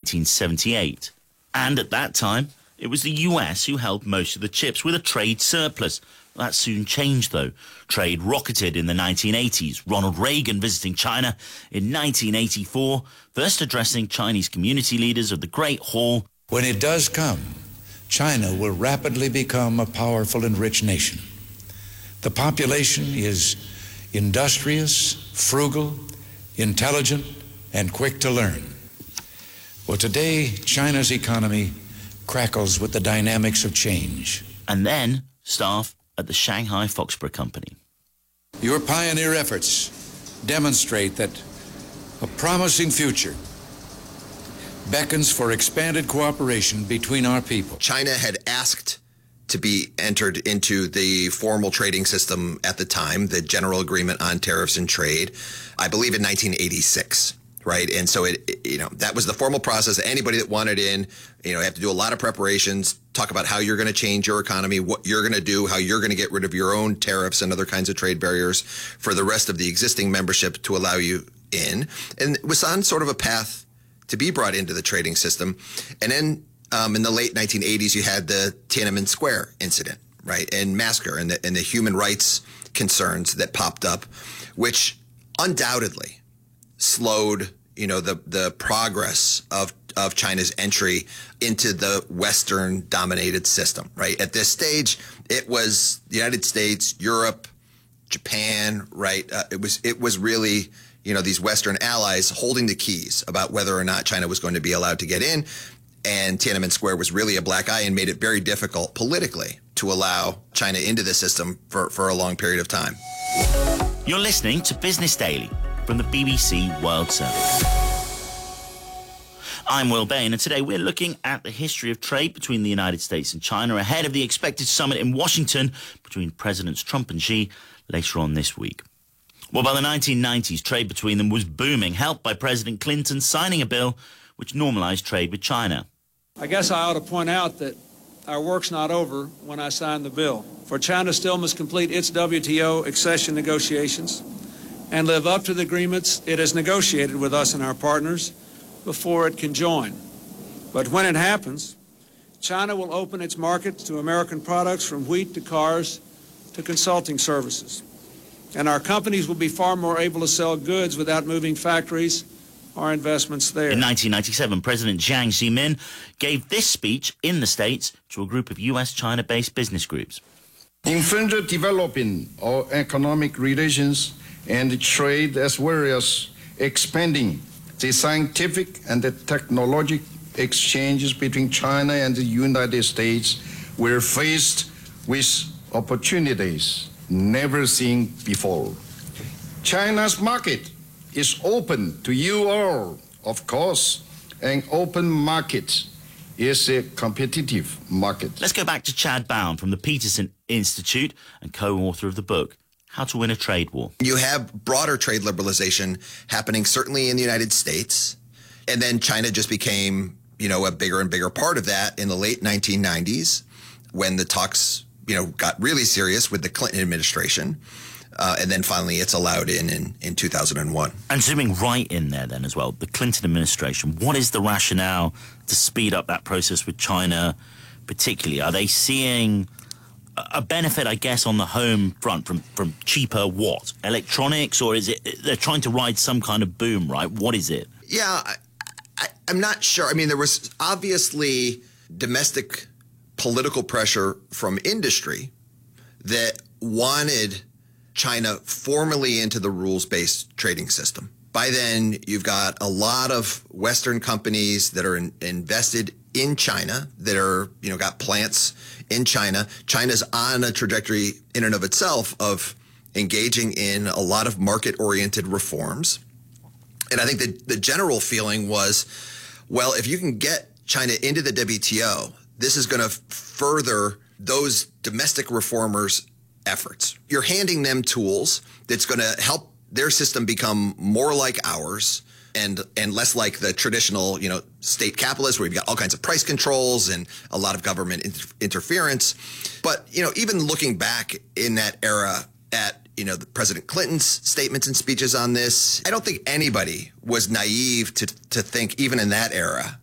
1978. And at that time, it was the US who held most of the chips with a trade surplus. That soon changed, though. Trade rocketed in the 1980s. Ronald Reagan visiting China in 1984, first addressing Chinese community leaders of the Great Hall. When it does come, China will rapidly become a powerful and rich nation. The population is industrious, frugal, intelligent, and quick to learn. Well, today, China's economy crackles with the dynamics of change. And then staff at the Shanghai Foxborough Company. Your pioneer efforts demonstrate that a promising future beckons for expanded cooperation between our people. China had asked to be entered into the formal trading system at the time, the General Agreement on Tariffs and Trade, I believe in 1986. Right. And so that was the formal process. Anybody that wanted in, you have to do a lot of preparations, talk about how you're going to change your economy, what you're going to do, how you're going to get rid of your own tariffs and other kinds of trade barriers for the rest of the existing membership to allow you in. And it was on sort of a path to be brought into the trading system. And then in the late 1980s, you had the Tiananmen Square incident, right, and massacre and the human rights concerns that popped up, which undoubtedly slowed, the progress of China's entry into the Western-dominated system, right? At this stage, it was the United States, Europe, Japan, right? It was really, these Western allies holding the keys about whether or not China was going to be allowed to get in. And Tiananmen Square was really a black eye and made it very difficult politically to allow China into the system for a long period of time. You're listening to Business Daily from the BBC World Service. I'm Will Bain, and today we're looking at the history of trade between the United States and China ahead of the expected summit in Washington between Presidents Trump and Xi later on this week. Well, by the 1990s, trade between them was booming, helped by President Clinton signing a bill which normalized trade with China. I guess I ought to point out that our work's not over when I sign the bill, for China still must complete its WTO accession negotiations and live up to the agreements it has negotiated with us and our partners before it can join. But when it happens, China will open its markets to American products from wheat to cars to consulting services. And our companies will be far more able to sell goods without moving factories or investments there. In 1997, President Jiang Zemin gave this speech in the States to a group of U.S.-China-based business groups. In further developing our economic relations and trade, as well as expanding the scientific and the technological exchanges between China and the United States, we're faced with opportunities never seen before. China's market is open to you all, of course. An open market is a competitive market. Let's go back to Chad Bown from the Peterson Institute and co-author of the book, How to Win a Trade War. You have broader trade liberalization happening certainly in the United States, and then China just became, a bigger and bigger part of that in the late 1990s when the talks, got really serious with the Clinton administration. And then finally it's allowed in 2001. And zooming right in there then as well, the Clinton administration, what is the rationale to speed up that process with China particularly? Are they seeing a benefit, I guess, on the home front from cheaper what? Electronics, or is it they're trying to ride some kind of boom, right? What is it? Yeah, I'm not sure. I mean, there was obviously domestic political pressure from industry that wanted China formally into the rules-based trading system. By then, you've got a lot of Western companies that are invested in China, that are, got plants in China. China's on a trajectory in and of itself of engaging in a lot of market-oriented reforms. And I think that the general feeling was, well, if you can get China into the WTO, this is going to further those domestic reformers' efforts. You're handing them tools that's going to help their system become more like ours and less like the traditional, state capitalist where you've got all kinds of price controls and a lot of government interference. But, even looking back in that era at, the President Clinton's statements and speeches on this, I don't think anybody was naive to think, even in that era,